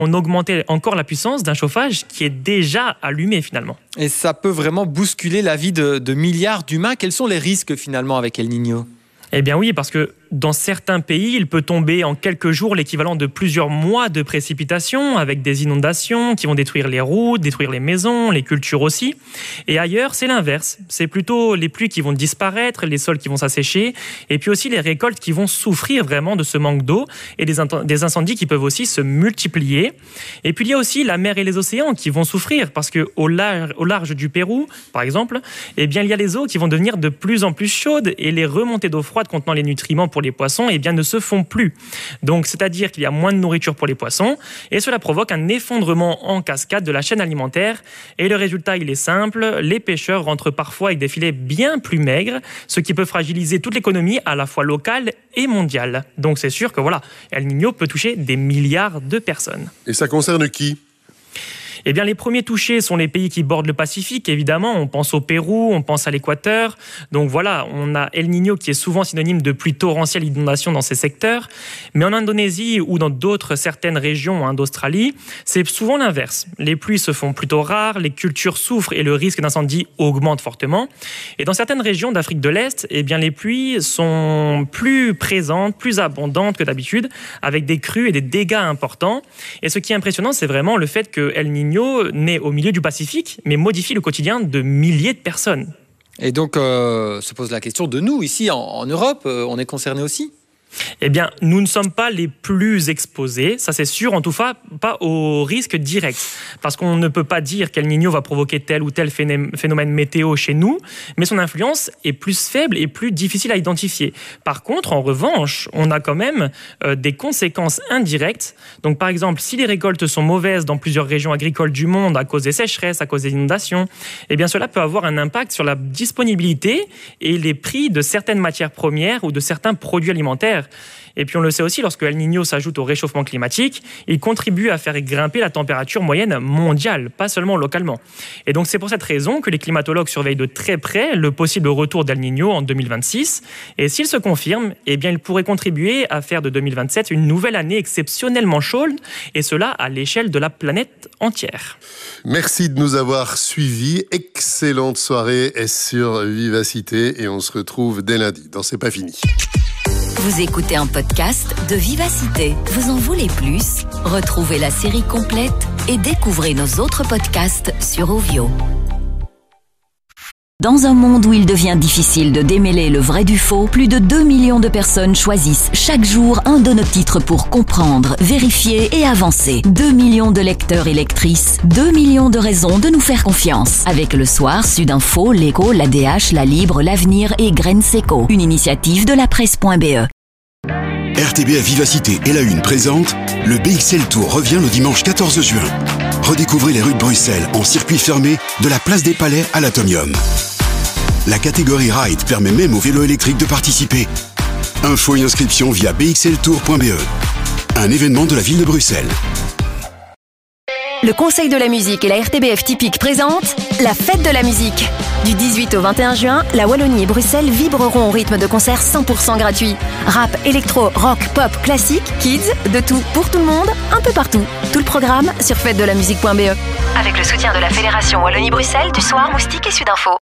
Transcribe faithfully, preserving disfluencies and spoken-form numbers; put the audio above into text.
on augmentait encore la puissance d'un chauffage qui est déjà allumé finalement. Et ça peut vraiment bousculer la vie de, de milliards d'humains. Quels sont les risques finalement avec El Niño ? Eh bien oui, parce que dans certains pays, il peut tomber en quelques jours l'équivalent de plusieurs mois de précipitations avec des inondations qui vont détruire les routes, détruire les maisons, les cultures aussi. Et ailleurs, c'est l'inverse. C'est plutôt les pluies qui vont disparaître, les sols qui vont s'assécher et puis aussi les récoltes qui vont souffrir vraiment de ce manque d'eau et des, des incendies qui peuvent aussi se multiplier. Et puis il y a aussi la mer et les océans qui vont souffrir parce qu'au large, au large du Pérou, par exemple, eh bien, il y a les eaux qui vont devenir de plus en plus chaudes et les remontées d'eau froide contenant les nutriments pour les poissons eh bien, ne se font plus. Donc, c'est-à-dire qu'il y a moins de nourriture pour les poissons et cela provoque un effondrement en cascade de la chaîne alimentaire. Et le résultat, il est simple. Les pêcheurs rentrent parfois avec des filets bien plus maigres, ce qui peut fragiliser toute l'économie à la fois locale et mondiale. Donc, c'est sûr que voilà, El Niño peut toucher des milliards de personnes. Et ça concerne qui ? Eh bien, les premiers touchés sont les pays qui bordent le Pacifique, évidemment. On pense au Pérou, on pense à l'Équateur. Donc voilà, on a El Niño qui est souvent synonyme de pluie torrentielle, inondation dans ces secteurs. Mais en Indonésie ou dans d'autres certaines régions hein, d'Australie, c'est souvent l'inverse. Les pluies se font plutôt rares, les cultures souffrent et le risque d'incendie augmente fortement. Et dans certaines régions d'Afrique de l'Est, eh bien, les pluies sont plus présentes, plus abondantes que d'habitude, avec des crues et des dégâts importants. Et ce qui est impressionnant, c'est vraiment le fait que El Niño né au milieu du Pacifique, mais modifie le quotidien de milliers de personnes. Et donc, euh, se pose la question de nous, ici en, en Europe, euh, on est concernés aussi ? Eh bien, nous ne sommes pas les plus exposés, ça c'est sûr, en tout cas pas au risque direct. Parce qu'on ne peut pas dire qu'El Niño va provoquer tel ou tel phénomène météo chez nous, mais son influence est plus faible et plus difficile à identifier. Par contre, en revanche, on a quand même euh, des conséquences indirectes. Donc par exemple, si les récoltes sont mauvaises dans plusieurs régions agricoles du monde à cause des sécheresses, à cause des inondations, eh bien cela peut avoir un impact sur la disponibilité et les prix de certaines matières premières ou de certains produits alimentaires. Et puis on le sait aussi, lorsque El Niño s'ajoute au réchauffement climatique, il contribue à faire grimper la température moyenne mondiale, pas seulement localement. Et donc c'est pour cette raison que les climatologues surveillent de très près le possible retour d'El Niño en deux mille vingt-six. Et s'il se confirme, eh bien il pourrait contribuer à faire de deux mille vingt-sept une nouvelle année exceptionnellement chaude, et cela à l'échelle de la planète entière. Merci de nous avoir suivis. Excellente soirée sur Vivacité et on se retrouve dès lundi dans C'est pas fini. Vous écoutez un podcast de Vivacité. Vous en voulez plus ? Retrouvez la série complète et découvrez nos autres podcasts sur Ovio. Dans un monde où il devient difficile de démêler le vrai du faux, plus de deux millions de personnes choisissent chaque jour un de nos titres pour comprendre, vérifier et avancer. deux millions de lecteurs et lectrices, deux millions de raisons de nous faire confiance. Avec Le Soir, Sudinfo, L'Écho, l'A D H, La Libre, L'Avenir et Graines Seco. Une initiative de la presse point b e. R T B F Vivacité et La Une présente le B X L Tour revient le dimanche quatorze juin. Redécouvrez les rues de Bruxelles en circuit fermé de la place des Palais à l'Atomium. La catégorie Ride permet même aux vélos électriques de participer. Infos et inscriptions via b x l tour point b e. Un événement de la ville de Bruxelles. Le Conseil de la musique et la R T B F Typique présentent la fête de la musique. Du dix-huit au vingt et un juin, la Wallonie et Bruxelles vibreront au rythme de concerts cent pour cent gratuits. Rap, électro, rock, pop, classique, kids, de tout pour tout le monde, un peu partout. Tout le programme sur fête de la musique point b e. Avec le soutien de la Fédération Wallonie-Bruxelles, du Soir, Moustique et Sudinfo.